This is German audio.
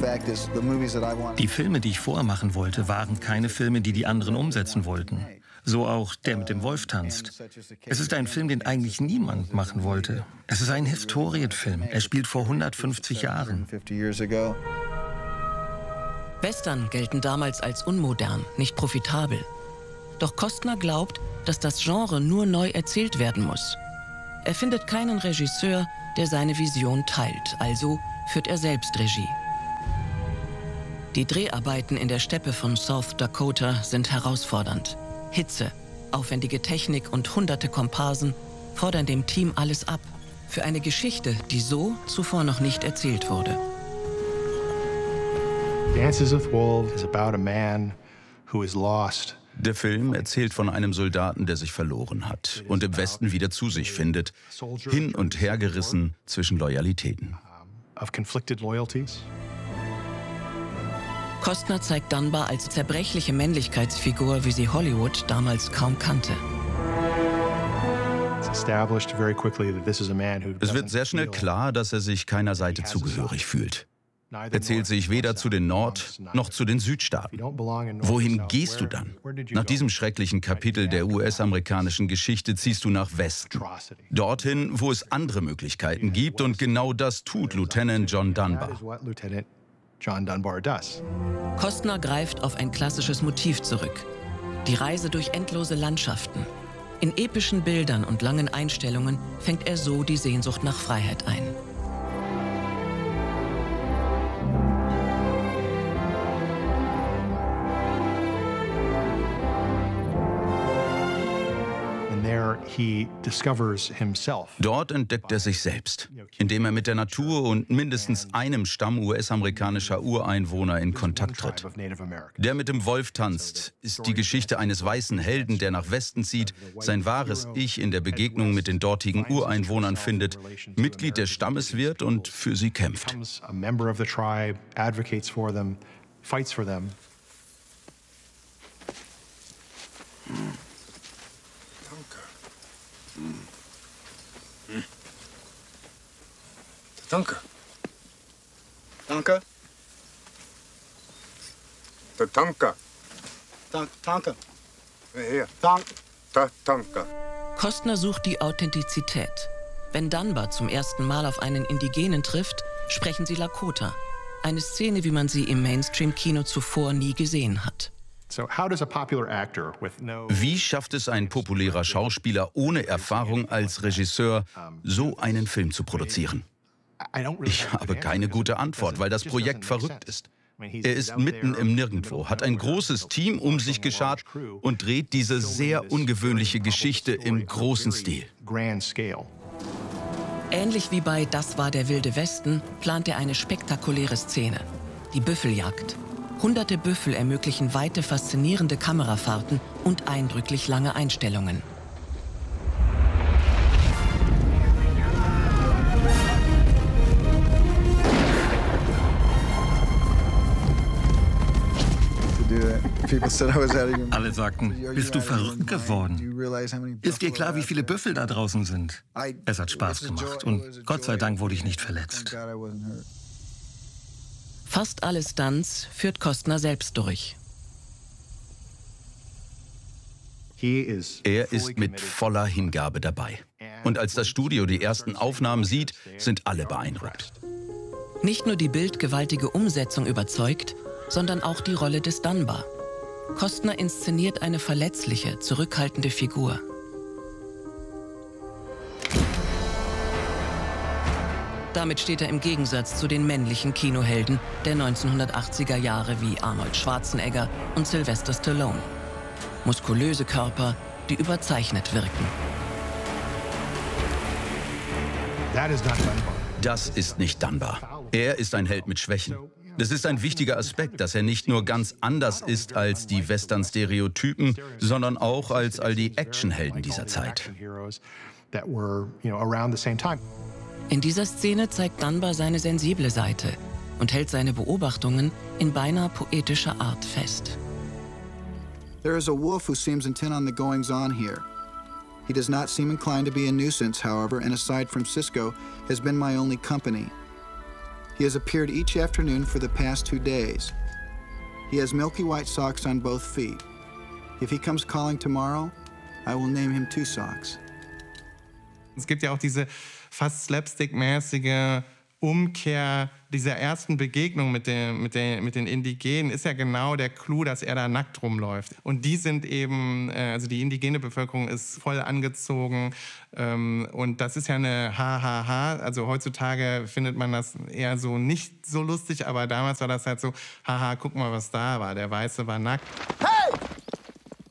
Die Filme, die ich vorher machen wollte, waren keine Filme, die die anderen umsetzen wollten. So auch der mit dem Wolf tanzt. Es ist ein Film, den eigentlich niemand machen wollte. Es ist ein Historienfilm. Er spielt vor 150 Jahren. Western gelten damals als unmodern, nicht profitabel. Doch Costner glaubt, dass das Genre nur neu erzählt werden muss. Er findet keinen Regisseur, der seine Vision teilt, also führt er selbst Regie. Die Dreharbeiten in der Steppe von South Dakota sind herausfordernd. Hitze, aufwendige Technik und hunderte Komparsen fordern dem Team alles ab. Für eine Geschichte, die so zuvor noch nicht erzählt wurde. Dances with Wolves is about a man who is lost. Der Film erzählt von einem Soldaten, der sich verloren hat und im Westen wieder zu sich findet, hin und her gerissen zwischen Loyalitäten. Costner zeigt Dunbar als zerbrechliche Männlichkeitsfigur, wie sie Hollywood damals kaum kannte. Es wird sehr schnell klar, dass er sich keiner Seite zugehörig fühlt. Er zählt sich weder zu den Nord- noch zu den Südstaaten. Wohin gehst du dann? Nach diesem schrecklichen Kapitel der US-amerikanischen Geschichte ziehst du nach Westen. Dorthin, wo es andere Möglichkeiten gibt, und genau das tut Lieutenant John Dunbar. Costner greift auf ein klassisches Motiv zurück. Die Reise durch endlose Landschaften. In epischen Bildern und langen Einstellungen fängt er so die Sehnsucht nach Freiheit ein. Dort entdeckt er sich selbst, indem er mit der Natur und mindestens einem Stamm US-amerikanischer Ureinwohner in Kontakt tritt. Der mit dem Wolf tanzt ist die Geschichte eines weißen Helden, der nach Westen zieht, sein wahres Ich in der Begegnung mit den dortigen Ureinwohnern findet, Mitglied des Stammes wird und für sie kämpft. Danke. Danke. Danke. Danke. Hier. Danke. Costner sucht die Authentizität. Wenn Dunbar zum ersten Mal auf einen Indigenen trifft, sprechen sie Lakota. Eine Szene, wie man sie im Mainstream-Kino zuvor nie gesehen hat. Wie schafft es ein populärer Schauspieler ohne Erfahrung als Regisseur, so einen Film zu produzieren? Ich habe keine gute Antwort, weil das Projekt verrückt ist. Er ist mitten im Nirgendwo, hat ein großes Team um sich geschart und dreht diese sehr ungewöhnliche Geschichte im großen Stil. Ähnlich wie bei Das war der Wilde Westen plant er eine spektakuläre Szene. Die Büffeljagd. Hunderte Büffel ermöglichen weite, faszinierende Kamerafahrten und eindrücklich lange Einstellungen. Alle sagten, bist du verrückt geworden? Ist dir klar, wie viele Büffel da draußen sind? Es hat Spaß gemacht und Gott sei Dank wurde ich nicht verletzt. Fast alle Stunts führt Costner selbst durch. Er ist mit voller Hingabe dabei. Und als das Studio die ersten Aufnahmen sieht, sind alle beeindruckt. Nicht nur die bildgewaltige Umsetzung überzeugt, sondern auch die Rolle des Dunbar. Costner inszeniert eine verletzliche, zurückhaltende Figur. Damit steht er im Gegensatz zu den männlichen Kinohelden der 1980er Jahre wie Arnold Schwarzenegger und Sylvester Stallone. Muskulöse Körper, die überzeichnet wirken. Das ist nicht Dunbar. Er ist ein Held mit Schwächen. Das ist ein wichtiger Aspekt, dass er nicht nur ganz anders ist als die Western-Stereotypen, sondern auch als all die Actionhelden dieser Zeit. In dieser Szene zeigt Dunbar seine sensible Seite und hält seine Beobachtungen in beinahe poetischer Art fest. There is a wolf who seems intent on the goings-on here. He does not seem inclined to be a nuisance, however, and aside from Cisco, has been my only company. He has appeared each afternoon for the past 2 days. He has milky white socks on both feet. If he comes calling tomorrow, I will name him Two Socks. Es gibt ja auch diese fast slapstick-mäßige Umkehr dieser ersten Begegnung mit den Indigenen, ist ja genau der Clou, dass er da nackt rumläuft. Und die sind eben, also die indigene Bevölkerung ist voll angezogen. Und das ist ja eine Ha-Ha-Ha. Also heutzutage findet man das eher so nicht so lustig, aber damals war das halt so, haha, guck mal, was da war. Der Weiße war nackt. Hey!